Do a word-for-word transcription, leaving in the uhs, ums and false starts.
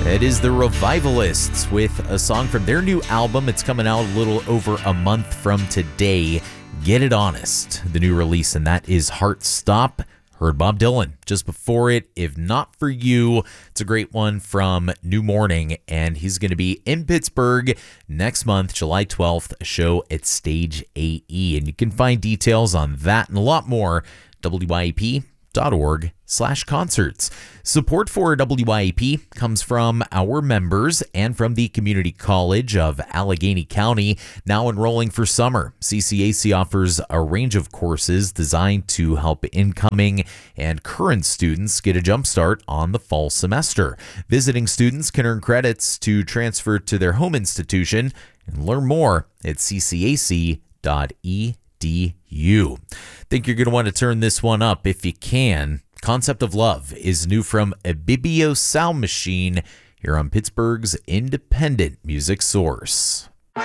It is the Revivalists with a song from their new album. It's coming out a little over a month from today. Get It Honest, the new release, and that is Heart Stop. Heard Bob Dylan just before it, If Not For You. It's a great one from New Morning, and he's going to be in Pittsburgh next month, July twelfth, a show at Stage A E. And you can find details on that and a lot more, W Y A P dot org slash concerts. Support for W Y A P comes from our members and from the Community College of Allegheny County, now enrolling for summer. C C A C offers a range of courses designed to help incoming and current students get a jump start on the fall semester. Visiting students can earn credits to transfer to their home institution and learn more at c c a c dot e d u. Think you're going to want to turn this one up if you can. Concept of Love is new from Ibibio Sound Machine here on Pittsburgh's independent music source.